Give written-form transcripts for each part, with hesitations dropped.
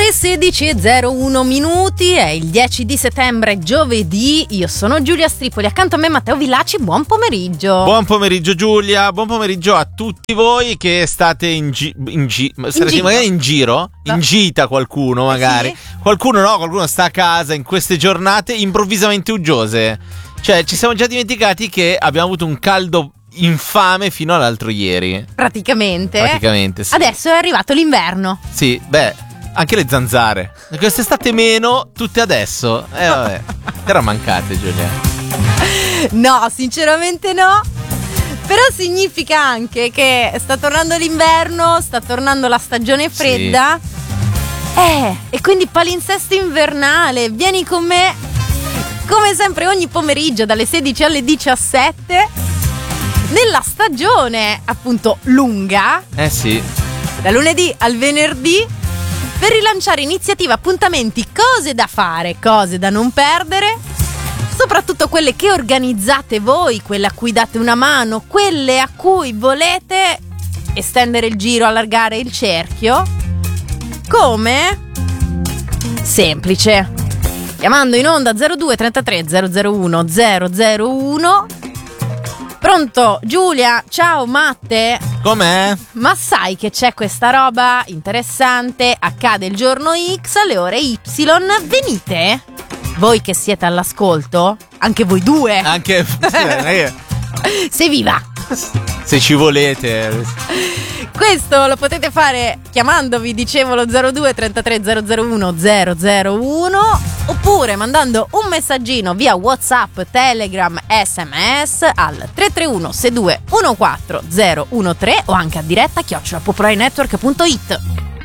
Le 16:01 è il 10 di settembre, giovedì. Io sono Giulia Stripoli, accanto a me Matteo Villaci. Buon pomeriggio. Buon pomeriggio Giulia, buon pomeriggio a tutti voi che state magari in giro, in gita qualcuno magari. Sì. Qualcuno sta a casa in queste giornate improvvisamente uggiose. Cioè ci siamo già dimenticati che abbiamo avuto un caldo infame fino all'altro ieri. Praticamente Sì. Adesso è arrivato l'inverno. Sì, anche le zanzare. Quest'estate meno, tutte adesso. Vabbè. Era mancate, Giulia. No, sinceramente no. Però significa anche che sta tornando l'inverno, sta tornando la stagione fredda. Sì. E quindi palinsesto invernale. Vieni con me, come sempre, ogni pomeriggio dalle 16 alle 17. Nella stagione, appunto, lunga. Sì. Da lunedì al venerdì. Per rilanciare iniziative, appuntamenti, cose da fare, cose da non perdere, soprattutto quelle che organizzate voi, quelle a cui date una mano, quelle a cui volete estendere il giro, allargare il cerchio. Come? Semplice. Chiamando in onda 02 33 001 001. Pronto, Giulia? Ciao, Matte? Com'è? Ma sai che c'è questa roba interessante? Accade il giorno X alle ore Y. Venite? Voi che siete all'ascolto? Anche voi due? Anche Sei viva! se ci volete. Questo lo potete fare chiamandovi, dicevo, lo 02 33 001 001 oppure mandando un messaggino via WhatsApp, Telegram, SMS al 331 62 14 013 o anche a diretta @popolarinetwork.it.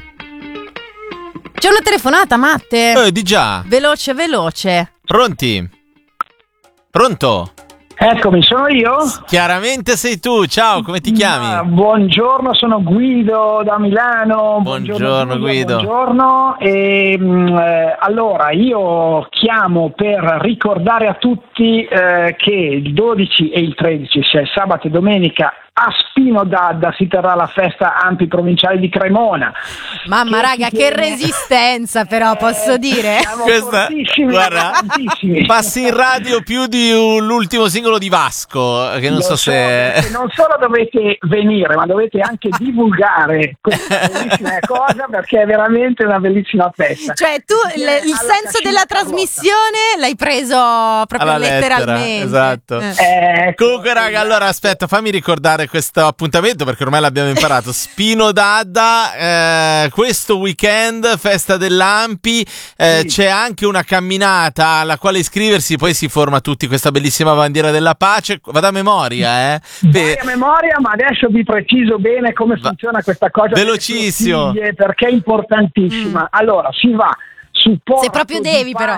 C'è una telefonata, Matte? Di già. Veloce. Pronti? Pronto? Eccomi, sono io? Chiaramente sei tu, ciao, come ti chiami? Buongiorno, sono Guido da Milano. Buongiorno Guido. Buongiorno. Allora, io chiamo per ricordare a tutti che il 12 e il 13, cioè sabato e domenica, a Spino d'Adda si terrà la festa Ampi provinciale di Cremona. Mamma raga, che resistenza però, posso dire. Questa, guarda, fortissimi. passi in radio più di l'ultimo singolo di Vasco, che non so se... Non solo dovete venire, ma dovete anche divulgare questa bellissima cosa, perché è veramente una bellissima festa. Cioè tu il senso della trasmissione l'hai preso proprio alla letteralmente. Esatto. Comunque raga, allora aspetta, fammi ricordare questo appuntamento perché ormai l'abbiamo imparato. Spino d'Adda, questo weekend, festa dell'Ampi, c'è anche una camminata alla quale iscriversi, poi si forma tutti questa bellissima bandiera della pace. Vado a memoria, Vai a memoria, ma adesso vi preciso bene come funziona questa cosa. Velocissimo. Perché è importantissima. Allora, si va su Se proprio devi, però.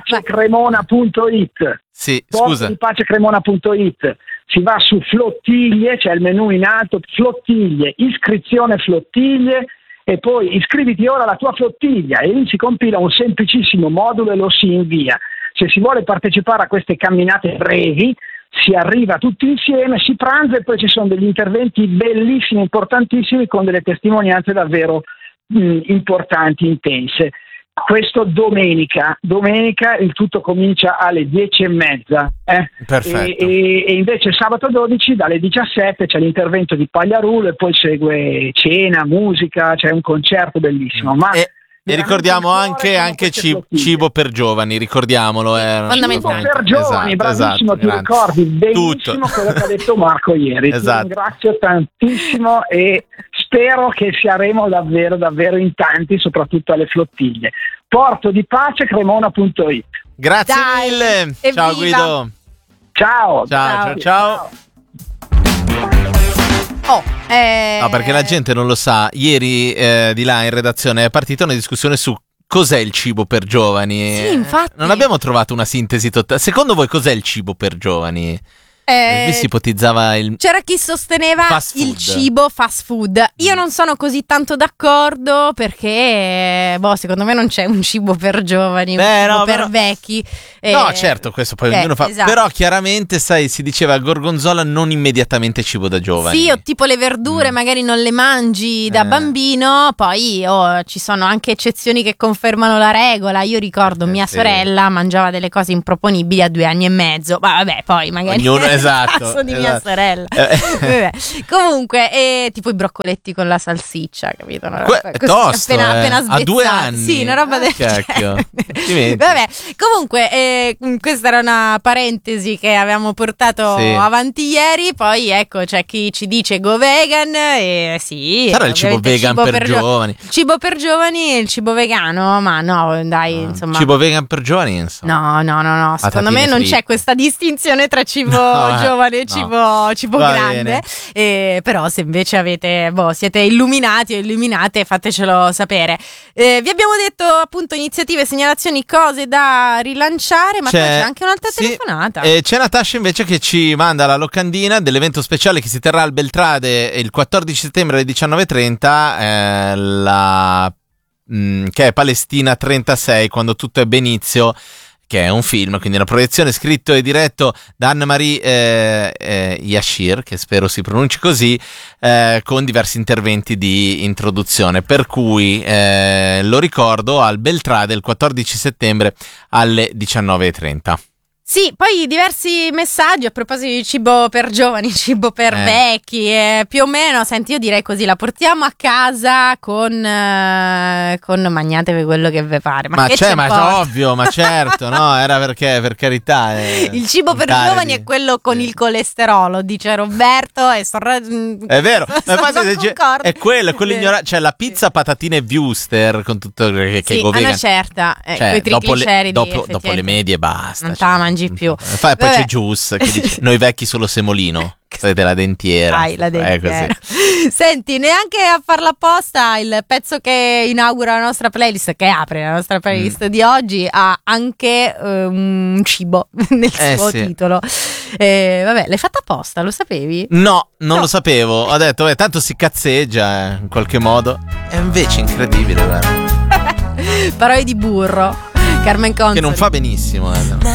Cremona.it. Sì, scusa. Di pacecremona.it. Si va su flottiglie, c'è il menu in alto, flottiglie, iscrizione flottiglie, e poi iscriviti ora alla tua flottiglia, e lì si compila un semplicissimo modulo e lo si invia. Se si vuole partecipare a queste camminate brevi, si arriva tutti insieme, si pranza e poi ci sono degli interventi bellissimi, importantissimi, con delle testimonianze davvero importanti, intense. Questo domenica il tutto comincia alle 10:30. Perfetto. E invece sabato 12 dalle 17 c'è l'intervento di Pagliarulo e poi segue cena, musica, c'è un concerto bellissimo. Ma e ricordiamo anche cibo per giovani, ricordiamolo. Fondamentale. Cibo per giovani, bravissimo, ti ricordi benissimo quello che ha detto Marco ieri. Esatto. Ti ringrazio tantissimo e spero che saremo davvero davvero in tanti, soprattutto alle flottiglie. Porto di Pace, Cremona.it. Grazie mille. Ciao evviva. Guido. Ciao. No, perché la gente non lo sa. Ieri di là in redazione è partita una discussione su cos'è il cibo per giovani. Sì, infatti. Non abbiamo trovato una sintesi totale. Secondo voi cos'è il cibo per giovani? Lì si ipotizzava c'era chi sosteneva il cibo fast food. Io non sono così tanto d'accordo perché secondo me non c'è un cibo per giovani, per vecchi. No, certo, questo poi ognuno fa. Esatto. Però chiaramente, sai, si diceva gorgonzola non immediatamente cibo da giovani. Sì, o tipo le verdure magari non le mangi da bambino, poi ci sono anche eccezioni che confermano la regola. Io ricordo mia sorella mangiava delle cose improponibili a 2 anni e mezzo, ma vabbè, poi magari ognuno, esatto, caso di mia sorella. Comunque, tipo i broccoletti con la salsiccia, capito? Tosto, appena a 2 anni. Sì, una roba del genere. Vabbè, comunque questa era una parentesi che avevamo portato avanti ieri. Poi ecco, c'è chi ci dice go vegan e sarà il cibo vegan per giovani. Il cibo per giovani e il cibo vegano, ma no, dai, insomma. Cibo vegan per giovani, insomma. No, secondo me non c'è questa distinzione tra cibo giovane e cibo grande. Però se invece avete siete illuminati o illuminate, fatecelo sapere. Vi abbiamo detto appunto iniziative, segnalazioni, cose da rilanciare, ma poi c'è anche un'altra telefonata. C'è Natascia invece che ci manda la locandina dell'evento speciale che si terrà al Beltrade il 14 settembre alle 19:30, che è Palestina 36, quando tutto ebbe inizio, che è un film, quindi una proiezione scritto e diretto da Anne-Marie Yashir, che spero si pronunci così, con diversi interventi di introduzione, per cui lo ricordo al Beltrade il 14 settembre alle 19:30. Sì, poi diversi messaggi a proposito di cibo per giovani, cibo per vecchi, più o meno, senti, io direi così, la portiamo a casa con magnatevi quello che vi pare. Ma ovvio, ma certo, no, era perché, per carità. Il cibo per giovani è quello con il colesterolo, dice Roberto, e è vero, è quello ignorato, cioè la pizza, patatine e wuster con tutto che sì, go vegan. Una certa, quei trigliceri dopo le medie basta. Non te la mangi più. Poi c'è Juice che dice noi vecchi solo semolino. Avete la dentiera. La dentiera. Senti, neanche a farla apposta, il pezzo che inaugura la nostra playlist, che apre la nostra playlist di oggi, ha anche un cibo nel suo titolo. L'hai fatta apposta, lo sapevi? No, non lo sapevo. Ho detto, tanto si cazzeggia in qualche modo. E invece incredibile, guarda. Parole di burro. Carmen Consoli. Che non fa benissimo,